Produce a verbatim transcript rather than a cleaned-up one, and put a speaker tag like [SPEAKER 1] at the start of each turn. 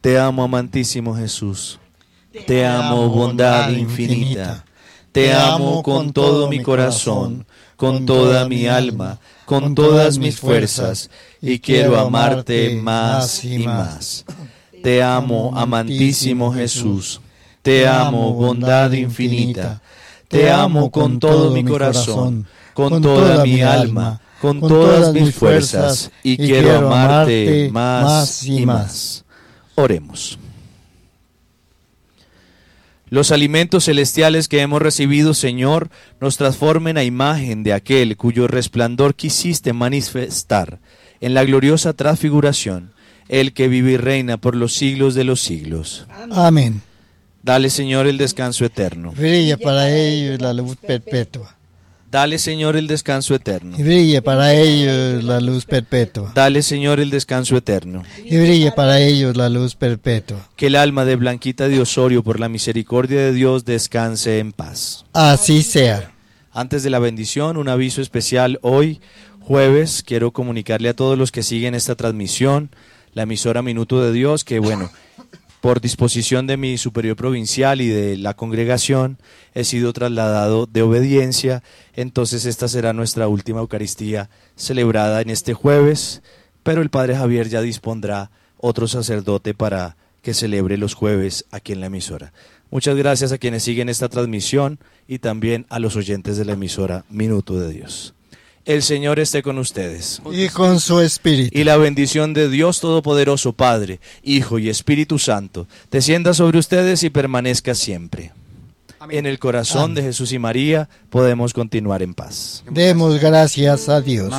[SPEAKER 1] Te amo, amantísimo Jesús. Te amo, bondad infinita. Te amo con todo mi corazón, con toda mi alma, con todas mis fuerzas, y quiero amarte más y más. Te amo, amantísimo Jesús. Te amo, bondad infinita. Te amo con todo mi corazón, con toda mi alma, con todas mis fuerzas, y quiero amarte más y más. Oremos. Los alimentos celestiales que hemos recibido, Señor, nos transformen a imagen de aquel cuyo resplandor quisiste manifestar en la gloriosa transfiguración, el que vive y reina por los siglos de los siglos.
[SPEAKER 2] Amén.
[SPEAKER 1] Dale, Señor, el descanso eterno.
[SPEAKER 2] Brilla para ellos la luz perpetua.
[SPEAKER 1] Dale, Señor, el descanso eterno.
[SPEAKER 2] Y brille para ellos la luz perpetua.
[SPEAKER 1] Dale, Señor, el descanso eterno.
[SPEAKER 2] Y brille para ellos la luz perpetua.
[SPEAKER 1] Que el alma de Blanquita de Osorio, por la misericordia de Dios, descanse en paz.
[SPEAKER 2] Así sea.
[SPEAKER 1] Antes de la bendición, un aviso especial. Hoy, jueves, quiero comunicarle a todos los que siguen esta transmisión, la emisora Minuto de Dios, que bueno, por disposición de mi superior provincial y de la congregación, he sido trasladado de obediencia. Entonces esta será nuestra última Eucaristía celebrada en este jueves, pero el Padre Javier ya dispondrá otro sacerdote para que celebre los jueves aquí en la emisora. Muchas gracias a quienes siguen esta transmisión y también a los oyentes de la emisora Minuto de Dios. El Señor esté con ustedes.
[SPEAKER 2] Y con su espíritu.
[SPEAKER 1] Y la bendición de Dios Todopoderoso, Padre, Hijo y Espíritu Santo, descienda sobre ustedes y permanezca siempre. Amén. En el corazón Amén. de Jesús y María podemos continuar en paz.
[SPEAKER 2] Demos gracias a Dios.